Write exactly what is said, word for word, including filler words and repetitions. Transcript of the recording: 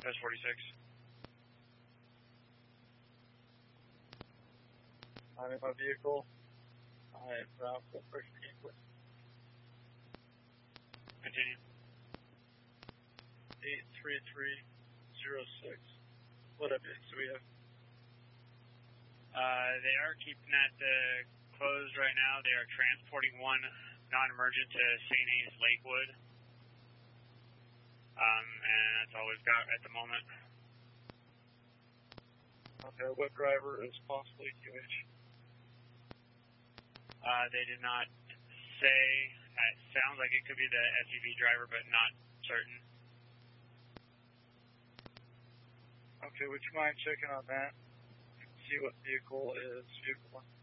Northwest forty-six. I'm in my vehicle. I am route for first vehicle. Continue. eight three three zero six. What updates do we have? Uh, they are keeping that uh, closed right now. They are transporting one non-emergent to Saint A's Lakewood. Um, and that's all we've got at the moment. Okay, what driver is possibly Q H? Uh, they did not say. It sounds like it could be the S U V driver, but not certain. Okay, would you mind checking on that? See what vehicle is vehicle one?